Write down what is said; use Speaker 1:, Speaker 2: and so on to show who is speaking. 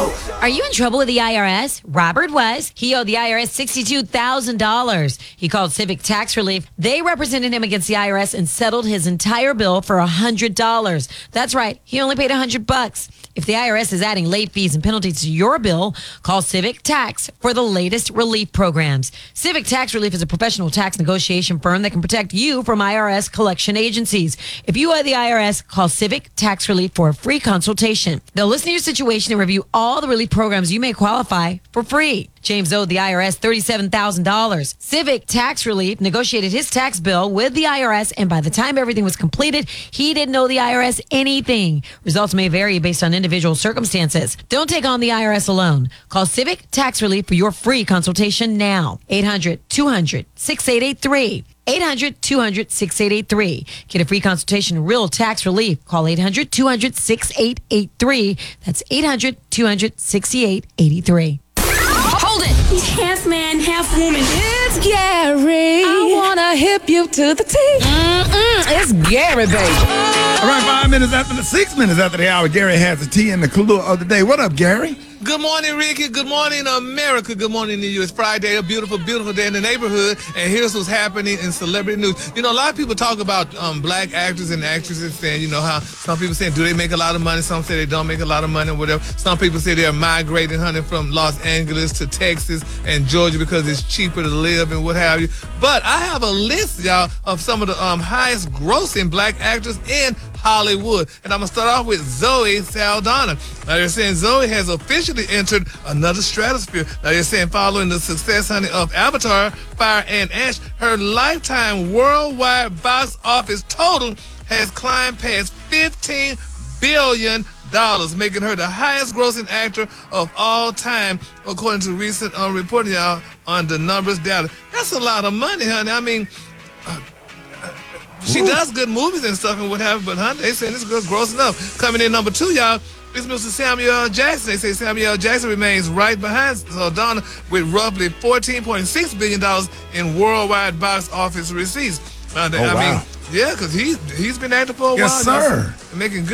Speaker 1: Are you in trouble with the IRS? Robert was. He owed the IRS $62,000. He called Civic Tax Relief. They represented him against the IRS and settled his entire bill for $100. That's right. He only paid $100. If the IRS is adding late fees and penalties to your bill, call Civic Tax for the latest relief programs. Civic Tax Relief is a professional tax negotiation firm that can protect you from IRS collection agencies. If you owe the IRS, call Civic Tax Relief for a free consultation. They'll listen to your situation and review all the relief programs you may qualify for free. James owed the IRS $37,000. Civic Tax Relief negotiated his tax bill with the IRS, and by the time everything was completed, he didn't owe the IRS anything. Results may vary based on individual circumstances. Don't take on the IRS alone. Call Civic Tax Relief for your free consultation now. 800-200-6883. 800-200-6883. Get a free consultation, real tax relief. Call 800-200-6883. That's 800-200-6883.
Speaker 2: Hold it.
Speaker 3: He's half man, half woman.
Speaker 2: It's Gary.
Speaker 3: I wanna hip you to the T.
Speaker 2: It's Gary, baby.
Speaker 4: All right, 6 minutes after the hour, Gary has the tea and the clue of the day. What up, Gary?
Speaker 5: Good morning, Ricky. Good morning, America. Good morning to you. It's Friday, a beautiful, beautiful day in the neighborhood. And here's what's happening in celebrity news. You know, a lot of people talk about black actors and actresses saying, you know, how some people say, do they make a lot of money? Some say they don't make a lot of money or whatever. Some people say they're migrating, honey, from Los Angeles to Texas and Georgia because it's cheaper to live and what have you. But I have a list, y'all, of some of the highest grossing black actors in Hollywood. And I'm going to start off with Zoe Saldana. Now, they're saying Zoe has officially entered another stratosphere. Now, they're saying following the success, honey, of Avatar, Fire and Ash, her lifetime worldwide box office total has climbed past $15 billion, making her the highest grossing actor of all time, according to recent reporting, y'all, on the numbers data. That's a lot of money, honey. I mean, she does good movies and stuff and what have you, but honey, they say this girl's gross enough. Coming in number 2, y'all, is Mr. Samuel L. Jackson. They say Samuel L. Jackson remains right behind Saldana with roughly $14.6 billion in worldwide box office receipts. I mean, yeah, because he's been acting for a while.
Speaker 4: Yes, sir.
Speaker 5: Making good